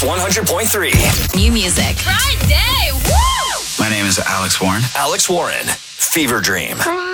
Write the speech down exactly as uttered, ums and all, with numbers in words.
Mix one hundred point three. New music. Friday. Woo! My name is Alex Warren. Alex Warren. Fever Dream.